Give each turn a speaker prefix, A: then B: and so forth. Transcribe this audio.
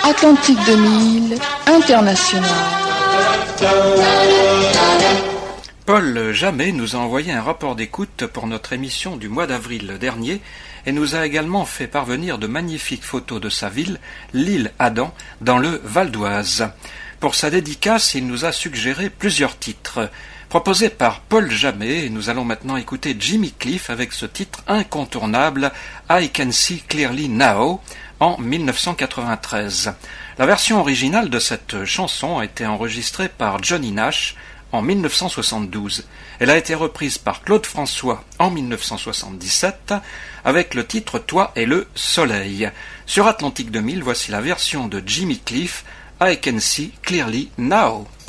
A: Atlantique 2000, International.
B: Paul Jamet nous a envoyé un rapport d'écoute pour notre émission du mois d'avril dernier et nous a également fait parvenir de magnifiques photos de sa ville, l'île Adam, dans le Val d'Oise. Pour sa dédicace, il nous a suggéré plusieurs titres. Proposés par Paul Jamet, nous allons maintenant écouter Jimmy Cliff avec ce titre incontournable I Can See Clearly Now en 1993. La version originale de cette chanson a été enregistrée par Johnny Nash en 1972. Elle a été reprise par Claude François en 1977 avec le titre Toi et le soleil. Sur Atlantique 2000, voici la version de Jimmy Cliff I Can See Clearly Now.